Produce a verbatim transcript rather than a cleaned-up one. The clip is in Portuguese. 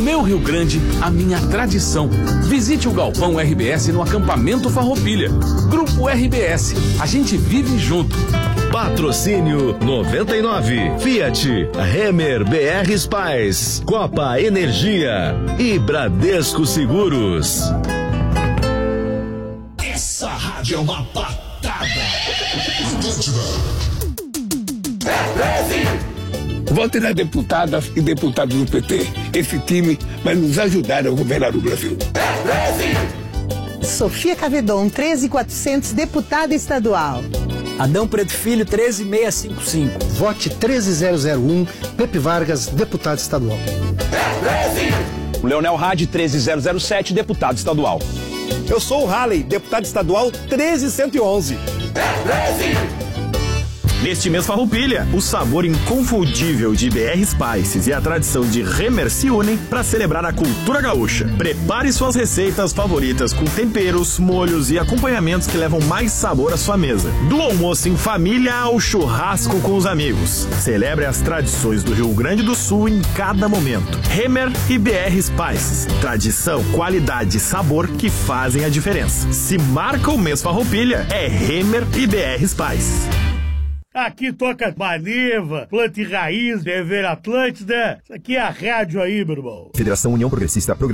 meu Rio Grande, a minha tradição. Visite o Galpão R B S no acampamento Farroupilha. Grupo R B S, a gente vive junto. Patrocínio noventa e nove, Fiat, Remer B R Spice, Copa Energia e Bradesco Seguros. Essa rádio é uma patada. Vote nas deputadas e deputados do P T. Esse time vai nos ajudar a governar o Brasil. Sofia Cavedon, treze mil e quatrocentos, deputada estadual. Adão Preto Filho, treze mil seiscentos e cinquenta e cinco. Vote treze mil e um, Pepe Vargas, deputado estadual. Leonel Hadi, treze mil sete, deputado estadual. Eu sou o Halley, deputado estadual treze mil cento e onze. Neste mês Farroupilha, o sabor inconfundível de B R Spices e a tradição de Remer se unem para celebrar a cultura gaúcha. Prepare suas receitas favoritas com temperos, molhos e acompanhamentos que levam mais sabor à sua mesa. Do almoço em família ao churrasco com os amigos. Celebre as tradições do Rio Grande do Sul em cada momento. Remer e B R Spices. Tradição, qualidade e sabor que fazem a diferença. Se marca o mês Farroupilha, é Remer e B R Spices. Aqui toca Maneva, Planta e Raiz, T V Atlântida. Isso aqui é a rádio aí, meu irmão. Federação União Progressista.